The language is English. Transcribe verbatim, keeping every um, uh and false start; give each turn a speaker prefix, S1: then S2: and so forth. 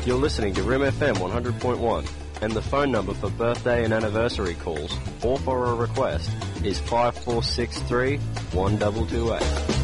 S1: You're listening to Rim F M one hundred point one, and the phone number for birthday and anniversary calls, or for a request, is five four six three, one two two eight.